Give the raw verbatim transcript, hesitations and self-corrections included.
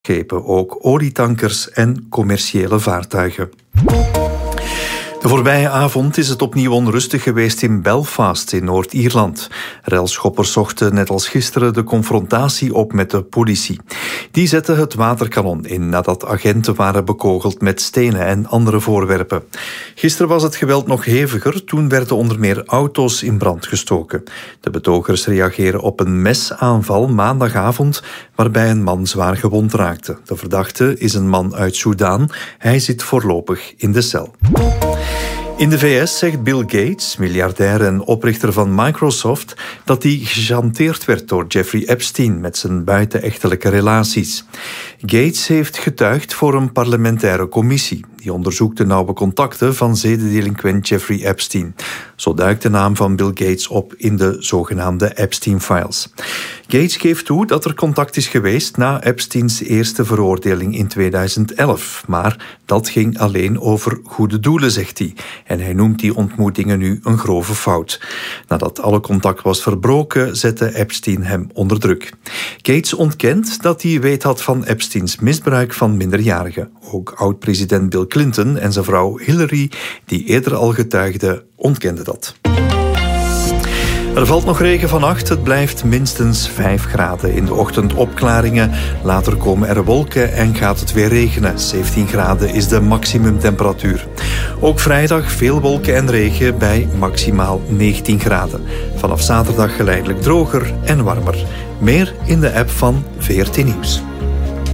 schepen, ook olietankers en commerciële vaartuigen. De voorbije avond is het opnieuw onrustig geweest in Belfast in Noord-Ierland. Relschoppers zochten net als gisteren de confrontatie op met de politie. Die zetten het waterkanon in nadat agenten waren bekogeld met stenen en andere voorwerpen. Gisteren was het geweld nog heviger, toen werden onder meer auto's in brand gestoken. De betogers reageren op een mesaanval maandagavond waarbij een man zwaar gewond raakte. De verdachte is een man uit Soedan. Hij zit voorlopig in de cel. In de V S zegt Bill Gates, miljardair en oprichter van Microsoft, dat hij gechanteerd werd door Jeffrey Epstein met zijn buitenechtelijke relaties. Gates heeft getuigd voor een parlementaire commissie. Die onderzoekt de nauwe contacten van zedendelinquent Jeffrey Epstein. Zo duikt de naam van Bill Gates op in de zogenaamde Epstein-files. Gates geeft toe dat er contact is geweest na Epsteins eerste veroordeling in tweeduizend elf. Maar dat ging alleen over goede doelen, zegt hij. En hij noemt die ontmoetingen nu een grove fout. Nadat alle contact was verbroken, zette Epstein hem onder druk. Gates ontkent dat hij weet had van Epsteins misbruik van minderjarigen. Ook oud-president Bill Clinton en zijn vrouw Hillary, die eerder al getuigden, ontkenden dat. Er valt nog regen vannacht. Het blijft minstens vijf graden. In de ochtend opklaringen. Later komen er wolken en gaat het weer regenen. zeventien graden is de maximumtemperatuur. Ook vrijdag veel wolken en regen bij maximaal negentien graden. Vanaf zaterdag geleidelijk droger en warmer. Meer in de app van V R T Nieuws.